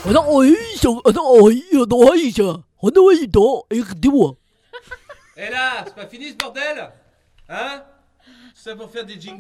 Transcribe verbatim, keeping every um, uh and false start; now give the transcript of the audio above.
attends, oui, attends, oui, attends, oui, ça. Attends, oui, attends, écoutez-moi. Et là, c'est pas fini ce bordel? Hein? Tout ça pour faire des jingles.